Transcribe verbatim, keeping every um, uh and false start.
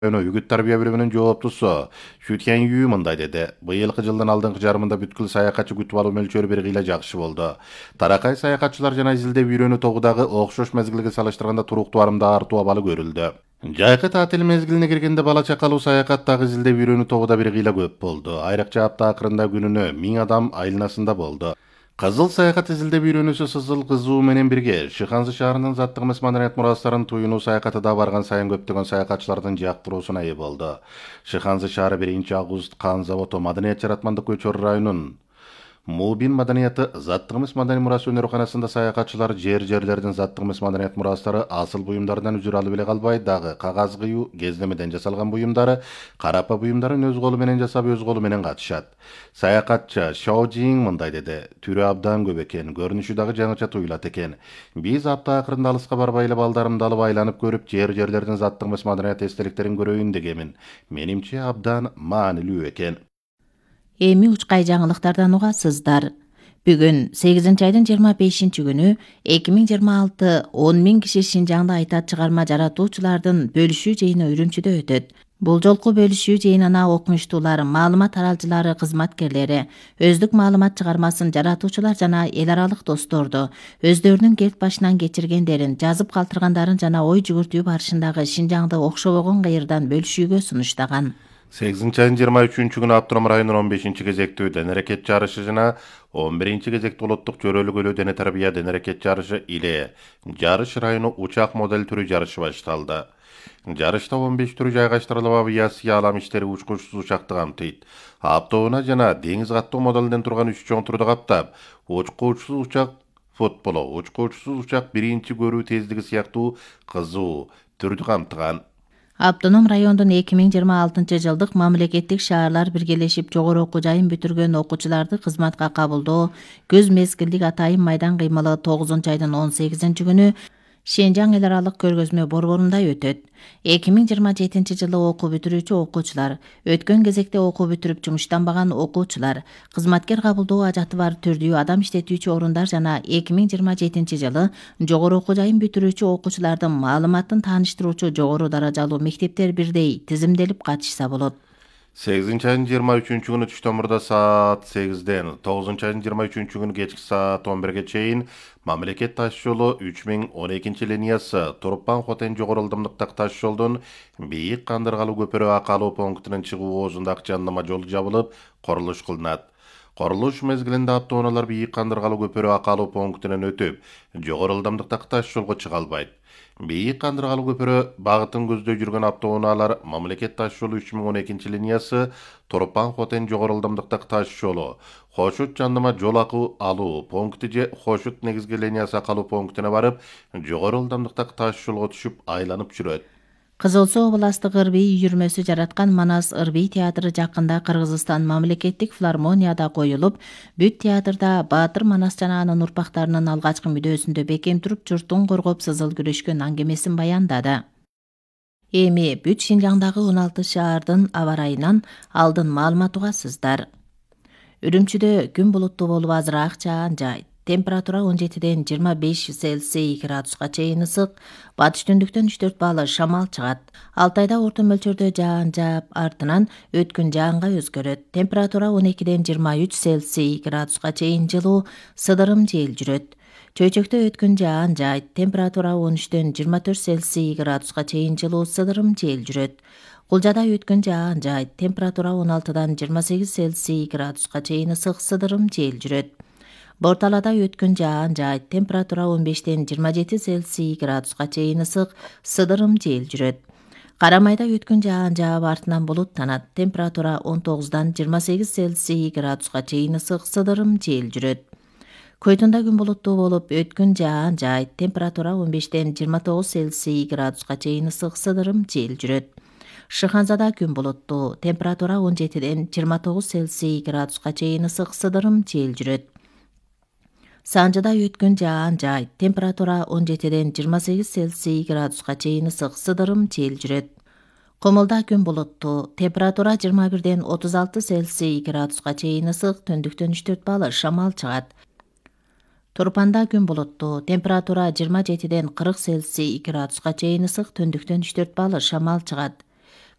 Önü Үгіт тарбия бөлімінің жооптусу Шүткен Ю мындай деди. Быйылкы жылдын алдыңкы жарымында бүткүл саякатчы күтүп алуу мөлчөрү бир кыйла жакшы болду. Таракай саякатчылар жана изилдеп үйрөнүү тогудагы окшош мезгилге салыштырганда туруктуу барымда артуу абалы көрүлдү. Жайкы татил мезгилине киргенде бала чакалуу саякаттагы изилдеп үйрөнүү тогуда бир кыйла көп болду. Айрыкча апта акырында күнүнө миң адам айланасында болду. Кызыл саякат изилдеп үйрөнүүсү Сызыл кызуу менен бирге Шыханзы шаарынын заттык эмес маданият мурастарын туюнуу саякатыда барган сайын көптөгөн саякатчылардын жактыруусуна ээ болду. Шыханзы шаары биринчи август кан заводу маданият жаратмандык көчөр районунун Мубин маданияты заттык эмес маданий мурасы өнөрканасында саякатчылар жер-жерлердин заттык эмес маданият мурастары асыл буюмдардан үзүр алып эле калбай, дагы кагаз кыюу, кездемеден жасалган буюмдары, карапа буюмдарын өз колу менен жасап, өз колу менен катышат. Саякатчы Шао Жиң мындай деди: "Түрү абдан көп экен, көрүнүшү дагы жаңыча туюлат экен. Биз апта акырында алыска барбай эле балдарымды алып айланып көрүп, жер-жерлердин заттык эмес маданият эстеликтерин көрөйүн дегемин. Менимче абдан маанилүү экен." Эми учкай жаңылыктардан угасыздар. Бүгүн сегизинчи айдын жыйырма бешинчи күнү эки миң жыйырма алты он миң киши Шинжаңда айтат чыгарма жаратуучулардын бөлүшүү жыйыны Үрүмчүдө өтөт. Бул жолку бөлүшүү жыйынына окумуштуулар, маалымат таралчылары, кызматкерлери, өздүк маалымат чыгармасын жаратуучулар жана эл аралык досторду, өздөрүнүн керт башынан кечиргендерин, жазып калтыргандарын жана ой жүгүртүү барышындагы Шинжаңды окшобогон кыйырдан бөлүшүүгө сунуштаган. сегизинчи айдын жыйырма үчүнчү күнү Автоном районунун он бешинчи кезектүү дене аракет жарышы жана он биринчи кезектүү улуттук жөрөлүгөлүү дене тарбия дене аракет жарышы иле жарыш району учак модель түрү жарышы башталды. Жарышта он беш түрү жайгаштырылып, авиация алам иштери учкучсуз учакты камтыйт. Аптоуна жана деңиз каттоо моделден турган үч чоң түрдү каптап, учкучсуз учак футболу, учкучсуз учак биринчи көрүү тездиги сыяктуу кызуу түрдү камтыган. Автоном райондун эки миң жыйырма алтынчы жылдык мамлекеттик шаарлар биргелешип жогору окуу жайын бүтүргөн окуучуларды кызматка кабылдоо көз мезгилдик атайын майдан кыймылы тогузунчу айдын он сегизинчи күнү Шинжаң эл аралык көргөзмө борборунда өтөт. эки миң жыйырма жетинчи жылы окуу бүтүрүүчү окуучулар, өткөн кезекте окуу бүтүрүп жумуштанбаган окуучулар, кызматкер кабылдоо ажаты бар түрдүү адам иштетүүчү орундар жана эки миң жыйырма жетинчи жылы жогору окуу жайын бүтүрүүчү окуучулардын маалыматын тааныштыруучу жогору даражалуу мектептер бирдей тизимделип катышса болот. сегизинчи айдын жыйырма үчүнчү күнү түштөн мурда саат сегизден, тогузунчу айдын жыйырма үчүнчү күнү кечки саат он бирге чейин мамлекет таш жолу үч миң он экинчи линиясы Турупан Хотен жогору ылдымдыктагы таш жолдун Бийик Кандыргалуу көпүрө акалуу пунктунун чыгуу оозундагы чандыма жол жабылып, курулуш кылынат. Курулуш мезгилинде автоунаалар Бийик Кандыргалуу көпүрө акалуу пунктунан өтүп, жогору ылдымдыктагы таш жолго чыга албайт. Бийик Кандыргалуу көпүрө багытын көздөй жүргөн автоунаалар мамлекет таш жолу үч миң он экинчи линиясы Турупан Хотен жогору ылдымдыктагы таш жолу Хошут чандыма жол акы алуу пункту же Хошут негизги линиясы акалуу пунктуна барып, жогору ылдымдыктагы таш жолго түшүп айланып жүрөт. Кызыл Суу областык ырбий үйүрмөсү жараткан Манас ырбий театры жакында Кыргызстан мамлекеттик филармонияда коюлуп, бүт театрда Баатыр Манас жана анын урпактарынын алгачкы мүдөөсүндө бекем туруп, журтун коргоп сызыл күрөшкөн аңгемесин баяндады. Эми бүт Шинжаңдагы он алты шаардын аба ырайынан алдын маалымат угасыздар. Үрүмчүдө күн булуттуу болуп азыраак жаан жайт. Температура он жетиден жыйырма беш Цельсий градуска чейин ысык, батыш түндүктөн үч төрт баалы шамал чыгат. Алтайда орто мөлчөрдө жаан жаап, артынан өткүн жаанга өзгөрөт. Температура он экиден жыйырма үч Цельсий градуска чейин жылуу, сыдырым жел жүрөт. Чөйчөктө өткүн жаан жайт. Температура он үчтөн жыйырма төрт Цельсий градуска чейин жылуу, сыдырым жел жүрөт. Кулжада өткүн жаан жайт. Температура он алтыдан жыйырма сегиз Цельсий градуска чейин ысык, сыдырым жел жүрөт. Борталада өткүн жаан жайт. Температура он бештен жыйырма жети Цельсий градуска чейин ысык, сыдырым жел жүрөт. Карамайда өткүн жаан жаап, артынан булуттанат. Температура он тогуздан жыйырма сегиз Цельсий градуска чейин ысык, сыдырым жел жүрөт. Көйтүндө күн булуттуу болуп, өткүн жаан жайт. Температура он бештен жыйырма тогуз Цельсий градуска чейин ысык, сыдырым жел жүрөт. Шыханзада күн булуттуу. Температура он жетиден жыйырма тогуз Цельсий градуска чейин ысык, сыдырым жел жүрөт. Санжыда өткүн жаан жайт. Температура он жетиден жыйырма сегиз Цельсий градуска чейин ысык, сыдырым жел жүрөт. Комулда күн булуттуу. Температура жыйырма бирден отуз алты Цельсий градуска чейин ысык, түндүктөн үч төрт баалы шамал чыгат. Турпанда күн булуттуу. Температура жыйырма жетиден кырк Цельсий градуска чейин ысык, түндүктөн үч төрт баалы шамал чыгат.